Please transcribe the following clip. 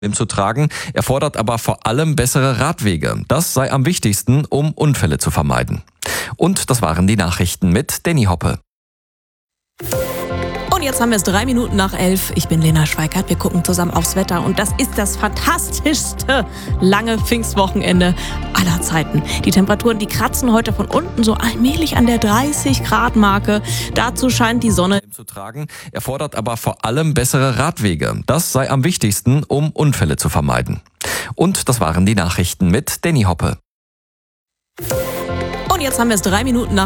zu tragen, erfordert aber vor allem bessere Radwege. Das sei am wichtigsten, um Unfälle zu vermeiden. Und das waren die Nachrichten mit Danny Hoppe. Und jetzt haben wir es 3 Minuten nach 11. Ich bin Lena Schweikart. Wir gucken zusammen aufs Wetter. Und das ist das fantastischste lange Pfingstwochenende aller Zeiten. Die Temperaturen, die kratzen heute von unten so allmählich an der 30-Grad-Marke. Dazu scheint die Sonne zu tragen, erfordert aber vor allem bessere Radwege. Das sei am wichtigsten, um Unfälle zu vermeiden. Und das waren die Nachrichten mit Danny Hoppe. Und jetzt haben wir es 3 Minuten nach